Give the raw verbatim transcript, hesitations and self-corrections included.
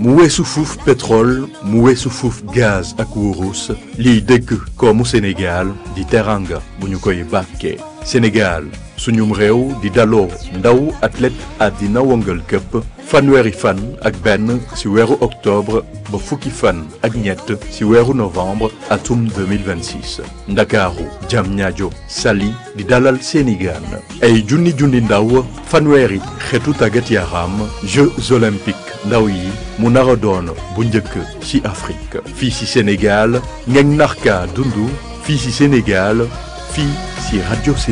mu weesu fuuf pétrole mu weesu fuuf gaz ak wurus liy dëgg koomu Sénégal di teranga bu ñu koy bàkkee Sénégal suñum réew di daloo ndaw athlète àddina wëngal këpp fanweeri fan ak benn ci weeru octobre ba fukki fan ak ñett ci weeru novembre atum deux mille vingt-six ndakaaru Diamniadio Saly di dalal seeni gaan ay junni junni ndaw fanweeri xeetu tàggat yaram Jeux olympiques ndaw yi mu nar a doon bu njëkk ci Afrique fii ci Sénégal ngeen narka dundu fii ci Sénégal fii ci rajo